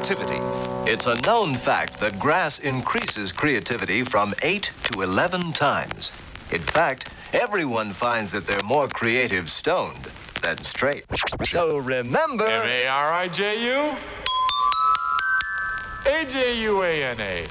creativity. It's a known fact that grass increases creativity from 8 to 11 times. In fact, everyone finds that they're more creative stoned than straight. So remember... M-A-R-I-J-U? A-J-U-A-N-A.